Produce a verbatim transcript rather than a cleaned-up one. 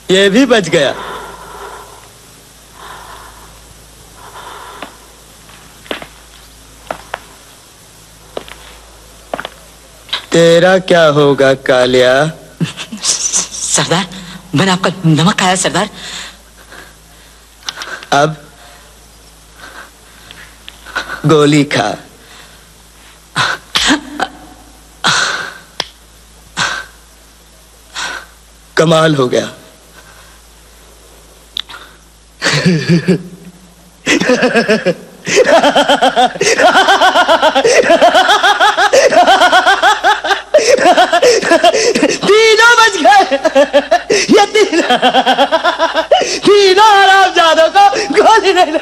ये भी बच गया। तेरा क्या होगा कालिया? सरदार, मैंने आपका नमक खाया सरदार। अब गोली खा। कमाल हो गया। तीनों बच गए। ये तीनों तीनों हरामजादों को गोली नहीं